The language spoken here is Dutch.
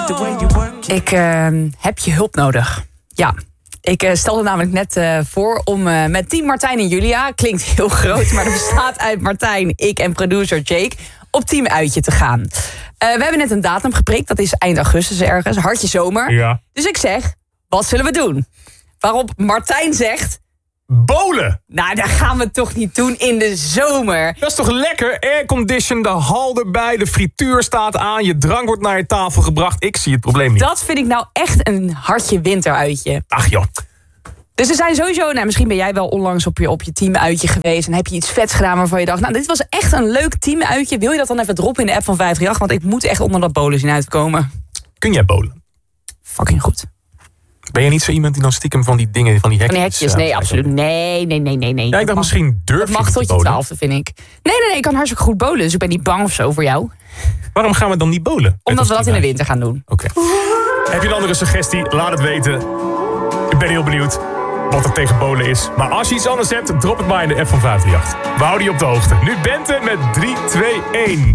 Ik heb je hulp nodig. Ja. Ik stelde namelijk net voor om met team Martijn en Julia... klinkt heel groot, maar dat bestaat uit Martijn, ik en producer Jake... op teamuitje te gaan. We hebben net een datum geprikt, dat is eind augustus ergens. Hartje zomer. Ja. Dus ik zeg, wat zullen we doen? Waarop Martijn zegt... Bowlen! Nou, dat gaan we toch niet doen in de zomer. Dat is toch lekker? Aircondition, de hal erbij, de frituur staat aan... je drank wordt naar je tafel gebracht. Ik zie het probleem niet. Dat vind ik nou echt een hartje winteruitje. Ach joh. Dus er zijn sowieso... Nou, misschien ben jij wel onlangs op je teamuitje geweest... en heb je iets vets gedaan waarvan je dacht... nou, dit was echt een leuk teamuitje. Wil je dat dan even droppen in de app van 538? Want ik moet echt onder dat bowlen zien uitkomen. Kun jij bowlen? Fucking goed. Ben je niet zo iemand die dan stiekem van die dingen, van die hekjes... Van die hekjes, nee, absoluut. Nee. Ja, ik dacht misschien durf je dat mag tot je bowlen. 12e, vind ik. Nee, ik kan hartstikke goed bowlen. Dus ik ben niet bang of zo voor jou. Waarom gaan we dan niet bowlen? Omdat we dat in de winter gaan doen. Oké. Heb je een andere suggestie? Laat het weten. Ik ben heel benieuwd wat er tegen bowlen is. Maar als je iets anders hebt, drop het maar in de app van 538. We houden je op de hoogte. Nu Bente met 3, 2, 1.